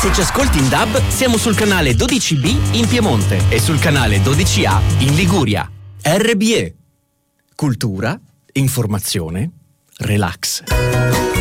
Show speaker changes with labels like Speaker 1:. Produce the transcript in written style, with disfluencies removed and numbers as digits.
Speaker 1: Se ci ascolti in DAB, siamo sul canale 12B in Piemonte e sul canale 12A in Liguria. RBE. Cultura, informazione, relax.